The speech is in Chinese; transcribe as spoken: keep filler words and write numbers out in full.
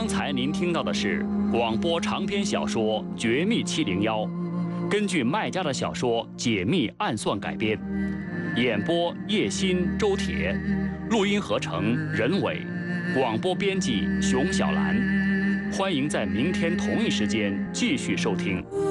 刚才您听到的是广播长篇小说《绝密七零幺》，根据麦家的小说《解密暗算》改编，演播叶欣、周铁，录音合成任伟，广播编辑熊小兰。欢迎在明天同一时间继续收听。